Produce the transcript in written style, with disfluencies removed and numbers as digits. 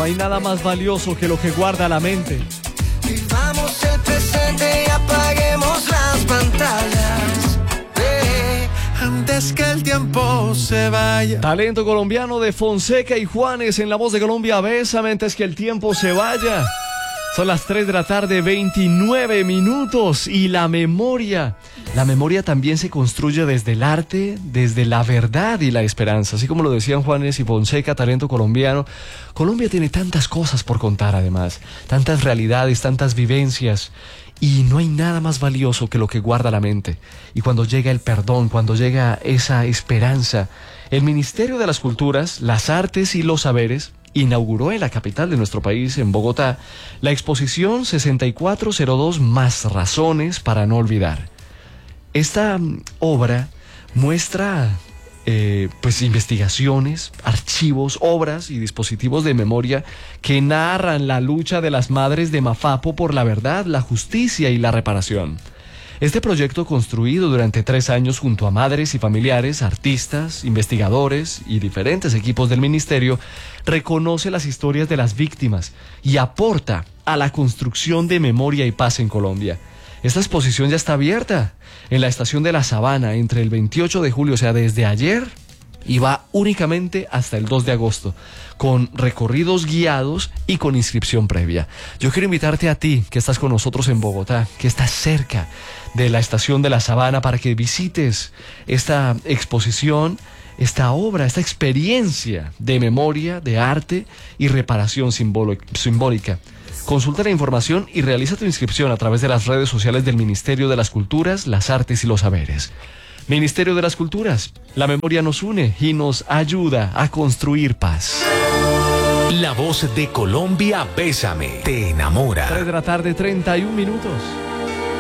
No hay nada más valioso que lo que guarda la mente. Vivamos el presente y apaguemos las pantallas. Antes que el tiempo se vaya. Talento colombiano de Fonseca y Juanes en La Voz de Colombia. Bésame antes que el tiempo se vaya. Son las 3 de la tarde, 29 minutos. Y la memoria también se construye desde el arte, desde la verdad y la esperanza. Así como lo decían Juanes y Fonseca, talento colombiano. Colombia tiene tantas cosas por contar además, tantas realidades, tantas vivencias. Y no hay nada más valioso que lo que guarda la mente. Y cuando llega el perdón, cuando llega esa esperanza, el Ministerio de las Culturas, las Artes y los Saberes inauguró en la capital de nuestro país, en Bogotá, la exposición 6402 Más Razones para No Olvidar. Esta obra muestra investigaciones, archivos, obras y dispositivos de memoria que narran la lucha de las madres de Mafapo por la verdad, la justicia y la reparación. Este proyecto, construido durante 3 años junto a madres y familiares, artistas, investigadores y diferentes equipos del ministerio, reconoce las historias de las víctimas y aporta a la construcción de memoria y paz en Colombia. Esta exposición ya está abierta en la estación de La Sabana entre el 28 de julio, o sea, desde ayer, y va únicamente hasta el 2 de agosto, con recorridos guiados y con inscripción previa. Yo quiero invitarte a ti, que estás con nosotros en Bogotá, que estás cerca de la estación de La Sabana, para que visites esta exposición, esta obra, esta experiencia de memoria, de arte y reparación simbólica. Consulta la información y realiza tu inscripción a través de las redes sociales del Ministerio de las Culturas, las Artes y los Saberes. Ministerio de las Culturas, la memoria nos une y nos ayuda a construir paz. La Voz de Colombia, bésame, te enamora. 3 de la tarde, 31 minutos.